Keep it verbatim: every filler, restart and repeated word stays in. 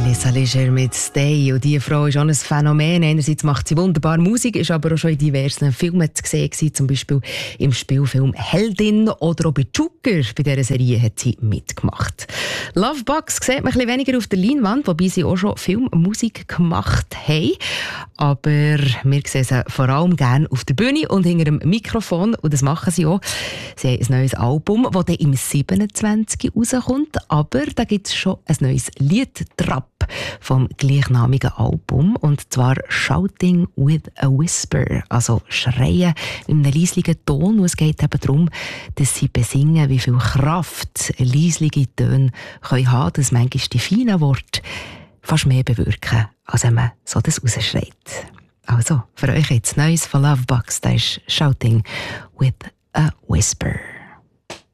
Vanessa Leger mit «Stay». Und diese Frau ist auch ein Phänomen. Einerseits macht sie wunderbar Musik, ist aber auch schon in diversen Filmen zu sehen gewesen, zum Beispiel im Spielfilm «Heldin» oder auch bei «Joker». Bei dieser Serie hat sie mitgemacht. Lovebox sieht man ein bisschen weniger auf der Leinwand, wobei sie auch schon Filmmusik gemacht haben. Aber wir sehen sie vor allem gerne auf der Bühne und hinter dem Mikrofon. Und das machen sie auch. Sie haben ein neues Album, das dann im siebenundzwanzig rauskommt. Aber da gibt es schon ein neues Lied «Trap» vom gleichnamigen Album. Und zwar «Shouting with a Whisper». Also schreien in einem leislichen Ton. Und es geht eben darum, dass sie besingen, wie viel Kraft leisliche Töne können haben, dass manchmal die feinen Worte fast mehr bewirken, als wenn man so das rausschreit. Also, für euch jetzt Neues von Lovebox, das ist «Shouting with a Whisper».